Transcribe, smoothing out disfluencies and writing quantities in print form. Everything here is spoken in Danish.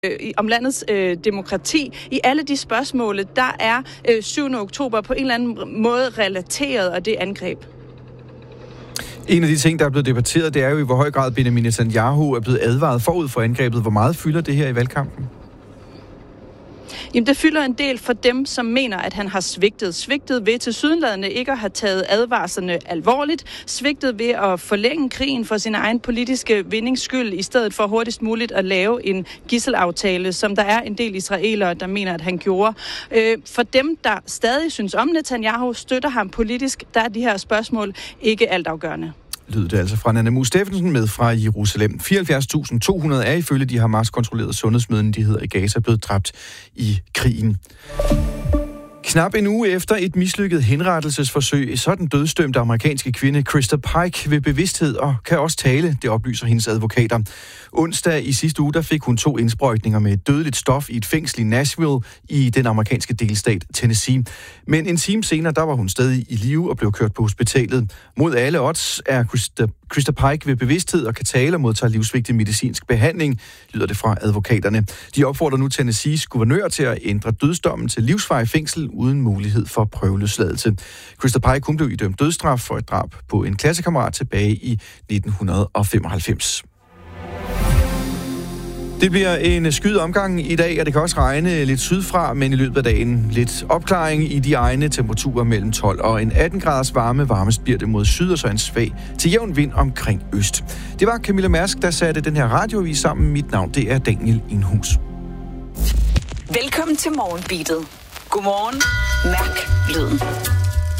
om landets demokrati. I alle de spørgsmål, der er 7. oktober på en eller anden måde relateret af det angreb. En af de ting, der er blevet debatteret, det er jo i hvor høj grad Benjamin Netanyahu er blevet advaret forud for angrebet. Hvor meget fylder det her i valgkampen? Jamen, det fylder en del for dem, som mener, at han har svigtet. Svigtet ved tilsyneladende ikke at have taget advarslerne alvorligt. Svigtet ved at forlænge krigen for sin egen politiske vindings skyld, i stedet for hurtigst muligt at lave en gidselaftale, som der er en del israelere, der mener, at han gjorde. For dem, der stadig synes om Netanyahu, støtter ham politisk, der er de her spørgsmål ikke altafgørende. Lyder det altså fra Nana Mu Steffensen med fra Jerusalem. 74.200 er ifølge de Hamas-kontrollerede sundhedsmyndigheder i Gaza blevet dræbt i krigen. Knap en uge efter et mislykket henrettelsesforsøg, så er den dødsdømte amerikanske kvinde Krista Pike ved bevidsthed og kan også tale, det oplyser hendes advokater. Onsdag i sidste uge, der fik hun 2 indsprøjtninger med et dødeligt stof i et fængsel i Nashville i den amerikanske delstat Tennessee. Men en time senere, der var hun stadig i live og blev kørt på hospitalet. Mod alle odds er Krista Pike ved bevidsthed og kan tale og modtager livsvigtig medicinsk behandling, lyder det fra advokaterne. De opfordrer nu Tennessees guvernør til at ændre dødsdommen til livsvarig fængsel uden mulighed for prøveløsladelse. Krista Pike, hun blev idømt dødsstraf for et drab på en klassekammerat tilbage i 1995. Det bliver en skyet omgang i dag, og det kan også regne lidt sydfra, men i løbet af dagen lidt opklaring i de egne temperaturer mellem 12 og en 18 graders varme. Varmest bliver det mod syd, og så en svag til jævn vind omkring øst. Det var Camilla Mærsk, der satte den her radioavis sammen. Mit navn, det er Daniel Inhus. Velkommen til Morgenbeatet. Godmorgen. Mærk lyden.